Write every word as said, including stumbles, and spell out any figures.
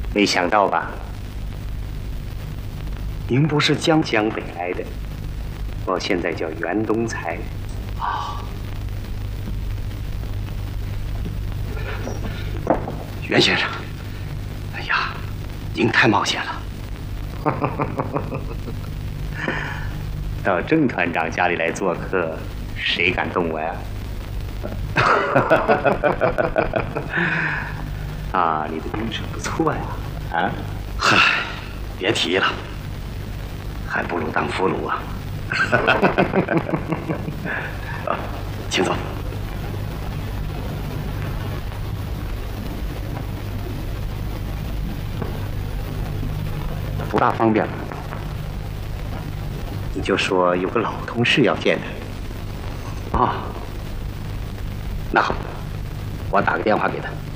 没想到吧？您不是江江北来的，我现在叫袁东才。 啊，袁先生，哎呀，您太冒险了。 到郑团长家里来做客，谁敢动我呀？啊，你的运势不错呀！啊， 嗨，别提了，还不如当俘虏啊！啊，请走。 不大方便了，你就说有个老同事要见他。 哦，那好，我打个电话给他。